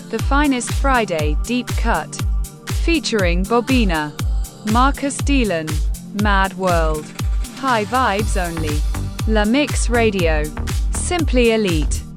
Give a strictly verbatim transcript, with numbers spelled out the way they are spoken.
The Finest Friday, Deep Cut. Featuring Bobina. Marcus Dealon. Mad World. High vibes only. La Mix Radio. Simply elite.